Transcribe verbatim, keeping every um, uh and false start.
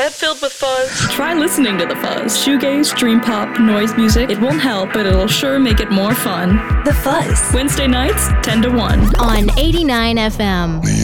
head filled with fuzz? Try listening to The Fuzz. Shoegaze, dream pop, noise music. It won't help, but it'll sure make it more fun. The Fuzz. Wednesday nights, ten to one. On eighty-nine F M.